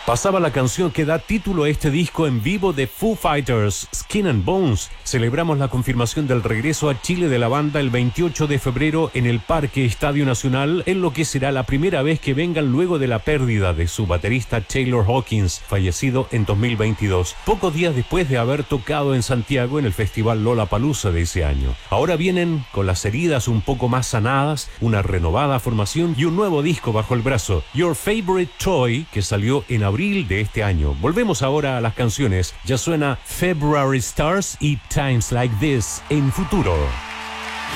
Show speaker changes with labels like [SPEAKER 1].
[SPEAKER 1] Pasaba la canción que da título a este disco en vivo de Foo Fighters, Skin and Bones. Celebramos la confirmación del regreso a Chile de la banda el 28 de febrero en el Parque Estadio Nacional, en lo que será la primera vez que vengan luego de la pérdida de su baterista Taylor Hawkins, fallecido en 2022, pocos días después de haber tocado en Santiago en el Festival Lollapalooza de ese año. Ahora vienen con las heridas un poco más sanadas, una renovada formación y un nuevo disco bajo el brazo, Your Favorite Toy, que salió en abril de este año. Volvemos ahora a las canciones. Ya suena February Stars y Times Like This en Futuro.